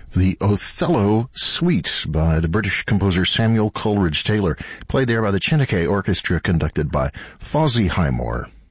The Othello Suite by the British composer Samuel Coleridge Taylor, played there by the Chineke Orchestra, conducted by Fawzi Highmore.